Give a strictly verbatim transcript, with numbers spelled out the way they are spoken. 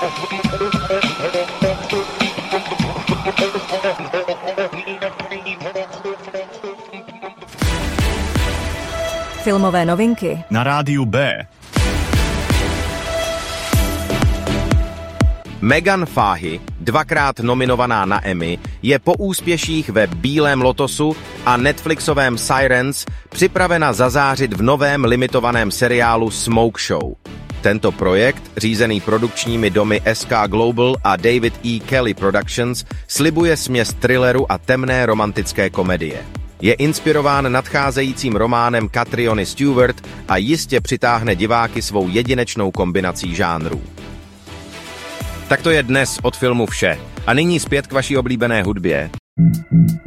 Filmové novinky na rádiu B. Megan Fahey, dvakrát nominovaná na Emmy, je po úspěších ve Bílém lotosu a Netflixovém Sirens připravena zazářit v novém limitovaném seriálu Smoke Show. Tento projekt, řízený produkčními domy S K Global a David E. Kelly Productions, slibuje směs thrilleru a temné romantické komedie. Je inspirován nadcházejícím románem Catriony Stewart a jistě přitáhne diváky svou jedinečnou kombinací žánrů. Tak to je dnes od filmu vše. A nyní zpět k vaší oblíbené hudbě.